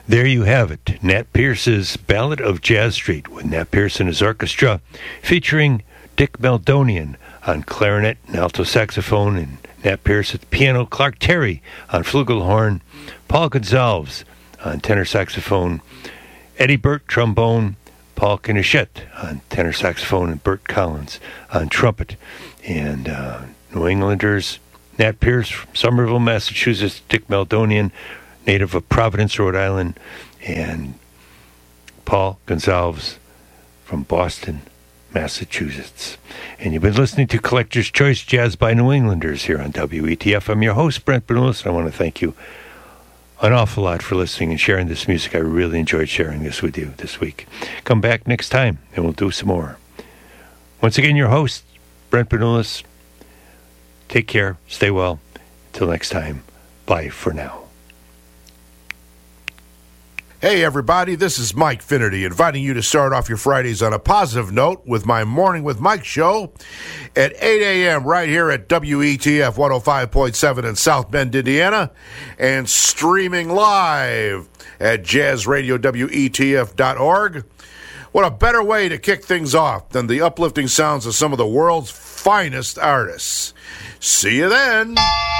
There you have it, Nat Pierce's Ballad of Jazz Street, with Nat Pierce and his orchestra, featuring Dick Meldonian on clarinet and alto saxophone, and Nat Pierce at the piano, Clark Terry on flugelhorn, Paul Gonsalves on tenor saxophone, Eddie Burt trombone, Paul Knischet on tenor saxophone, and Burt Collins on trumpet. And New Englanders, Nat Pierce from Somerville, Massachusetts, Dick Meldonian, native of Providence, Rhode Island, and Paul Gonsalves from Boston, Massachusetts. And you've been listening to Collector's Choice Jazz by New Englanders here on WETF. I'm your host, Brent Bernulis, and I want to thank you an awful lot for listening and sharing this music. I really enjoyed sharing this with you this week. Come back next time, and we'll do some more. Once again, your host, Brent Bernulis. Take care. Stay well. Until next time, bye for now. Hey everybody, this is Mike Finnerty, inviting you to start off your Fridays on a positive note with my Morning with Mike show at 8 a.m. right here at WETF 105.7 in South Bend, Indiana, and streaming live at jazzradiowetf.org. What a better way to kick things off than the uplifting sounds of some of the world's finest artists. See you then.